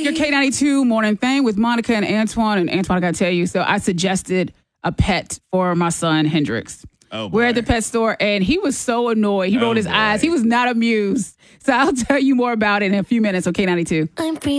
your K92 morning thing with Monica and Antoine. And Antoine, I got to tell you, so I suggested a pet for my son, Hendrix. Oh, boy. We're at the pet store, and he was so annoyed. He rolled his eyes. He was not amused. So I'll tell you more about it in a few minutes on K92.